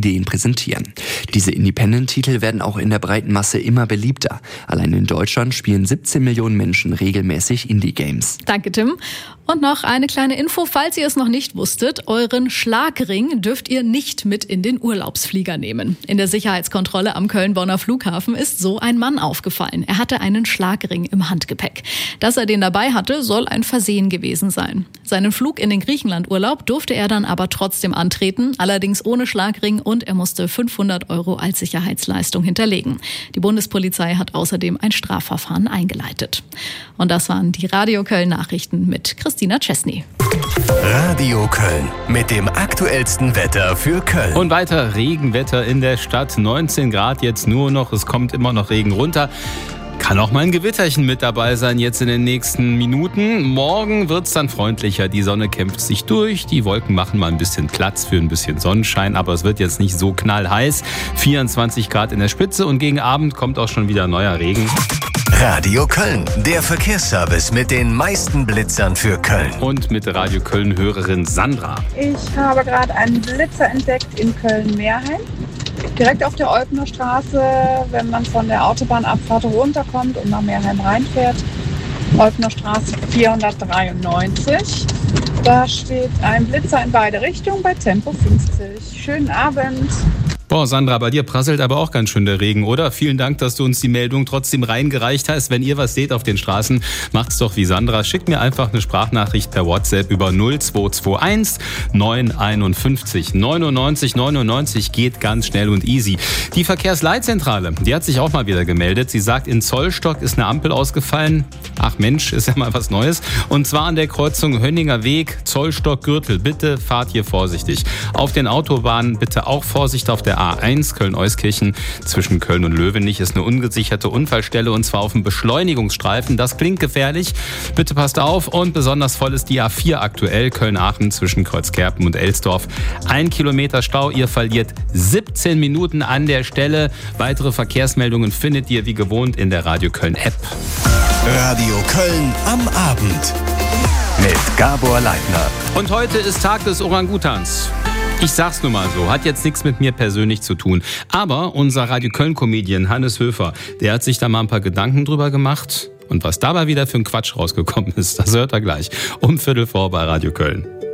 Ideen präsentieren. Diese Independent-Titel werden auch in der breiten Masse immer beliebter. Allein in Deutschland spielen 17 Millionen Menschen regelmäßig Indie-Games. Danke, Tim. Und noch eine kleine Info, falls ihr es noch nicht wusstet. Euren Schlagring dürft ihr nicht mit in den Urlaubsflieger nehmen. In der Sicherheitskontrolle am Köln-Bonner Flughafen ist so ein Mann aufgefallen. Er hatte einen Schlagring im Handgepäck. Dass er den dabei hatte, soll ein Versehen gewesen sein. Seinen Flug in den Griechenland-Urlaub durfte er dann aber trotzdem antreten, allerdings ohne Schlagring, und er musste 500 € als Sicherheitsleistung hinterlegen. Die Bundespolizei hat außerdem ein Strafverfahren eingeleitet. Und das waren die Radio Köln-Nachrichten mit Christina Czesny. Radio Köln mit dem aktuellsten Wetter für Köln. Und weiter Regenwetter in der Stadt. 19 Grad jetzt nur noch. Es kommt immer noch Regen runter. Kann auch mal ein Gewitterchen mit dabei sein jetzt in den nächsten Minuten. Morgen wird's dann freundlicher. Die Sonne kämpft sich durch. Die Wolken machen mal ein bisschen Platz für ein bisschen Sonnenschein. Aber es wird jetzt nicht so knallheiß. 24 Grad in der Spitze und gegen Abend kommt auch schon wieder neuer Regen. Radio Köln, der Verkehrsservice mit den meisten Blitzern für Köln. Und mit Radio Köln-Hörerin Sandra. Ich habe gerade einen Blitzer entdeckt in Köln-Meerheim. Direkt auf der Olpener Straße, wenn man von der Autobahnabfahrt runterkommt und nach Meerheim reinfährt. Olpener Straße 493. Da steht ein Blitzer in beide Richtungen bei Tempo 50. Schönen Abend. Boah, Sandra, bei dir prasselt aber auch ganz schön der Regen, oder? Vielen Dank, dass du uns die Meldung trotzdem reingereicht hast. Wenn ihr was seht auf den Straßen, macht's doch wie Sandra. Schickt mir einfach eine Sprachnachricht per WhatsApp über 0221 951 99 99. Geht ganz schnell und easy. Die Verkehrsleitzentrale, die hat sich auch mal wieder gemeldet. Sie sagt, in Zollstock ist eine Ampel ausgefallen. Ach Mensch, ist ja mal was Neues. Und zwar an der Kreuzung Hönninger Weg, Zollstock-Gürtel. Bitte fahrt hier vorsichtig. Auf den Autobahnen bitte auch Vorsicht. Auf der A1 Köln-Euskirchen zwischen Köln und Löwenich ist eine ungesicherte Unfallstelle, und zwar auf dem Beschleunigungsstreifen. Das klingt gefährlich. Bitte passt auf. Und besonders voll ist die A4 aktuell, Köln-Aachen zwischen Kreuzkerpen und Elsdorf. 1 Kilometer Stau. Ihr verliert 17 Minuten an der Stelle. Weitere Verkehrsmeldungen findet ihr wie gewohnt in der Radio Köln App. Radio Köln am Abend mit Gabor Leitner. Und heute ist Tag des Orangutans. Ich sag's nur mal so, hat jetzt nichts mit mir persönlich zu tun. Aber unser Radio Köln-Comedian Hannes Höfer, der hat sich da mal ein paar Gedanken drüber gemacht. Und was dabei wieder für ein Quatsch rausgekommen ist, das hört er gleich um 3:15 bei Radio Köln.